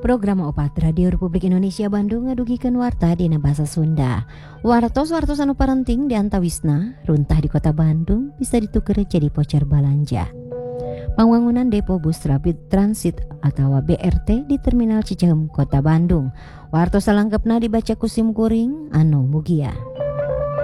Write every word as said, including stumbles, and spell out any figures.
Program opat Radio Republik Indonesia Bandung ngadugikeun warta dina basa Sunda. Wartos-wartos anu parenting di antawisna runtah di kota Bandung bisa ditukar jadi voucher balanja. Pembangunan depo bus rapid transit atau B R T di Terminal Cicahem Kota Bandung. Wartos salangkepna dibaca kusim kuring anu mugia.